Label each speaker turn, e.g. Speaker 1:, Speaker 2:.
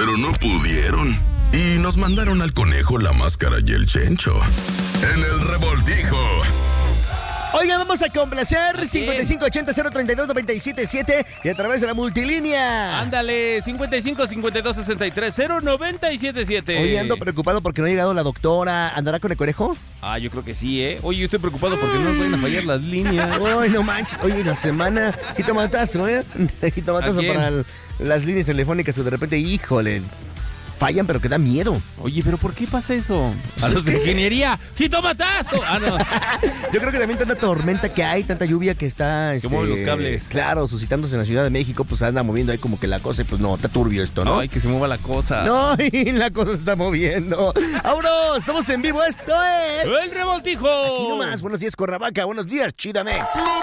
Speaker 1: pero no pudieron. Y nos mandaron al conejo, la máscara y el chencho. En el revoltijo.
Speaker 2: Oigan, vamos a complacer 5580-032-977 y a través de la multilínea.
Speaker 3: Ándale, 5552-630977.
Speaker 2: Oye, ando preocupado porque no ha llegado la doctora. ¿Andará con el conejo?
Speaker 3: Ah, yo creo que sí, ¿eh? Oye, yo estoy preocupado porque no nos vayan a fallar las líneas.
Speaker 2: Ay, no manches. Oye, la semana, jitomatazo, ¿eh? Jitomatazo para las líneas telefónicas que de repente, híjole, fallan, pero que da miedo.
Speaker 3: Oye, ¿pero por qué pasa eso? A los de ingeniería, ¡jitomatazo! Ah, no.
Speaker 2: Yo creo que también tanta tormenta que hay, tanta lluvia que está...
Speaker 3: Que mueve los cables.
Speaker 2: Claro, suscitándose en la Ciudad de México, pues anda moviendo ahí como que la cosa, pues no, está turbio esto, ¿no?
Speaker 3: Ay, que se mueva la cosa.
Speaker 2: No, y la cosa se está moviendo. ¡Vámonos! Estamos en vivo, esto es...
Speaker 3: ¡El Revoltijo!
Speaker 2: Aquí nomás, buenos días, Cuernavaca, buenos días, Chidamex.